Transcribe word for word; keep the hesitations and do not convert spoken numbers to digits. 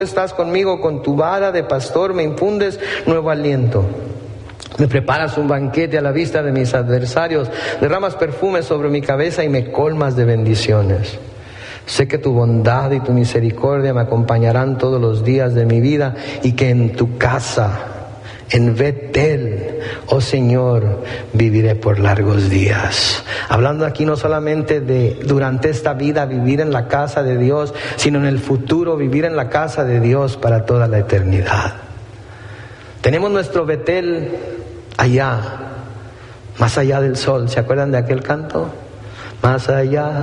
Estás conmigo, con tu vara de pastor me infundes nuevo aliento. Me preparas un banquete a la vista de mis adversarios, derramas perfume sobre mi cabeza y me colmas de bendiciones. Sé que tu bondad y tu misericordia me acompañarán todos los días de mi vida y que en tu casa, en Betel, oh Señor, viviré por largos días. Hablando aquí no solamente de durante esta vida vivir en la casa de Dios, sino en el futuro vivir en la casa de Dios para toda la eternidad. Tenemos nuestro Betel allá, más allá del sol. ¿Se acuerdan de aquel canto? Más allá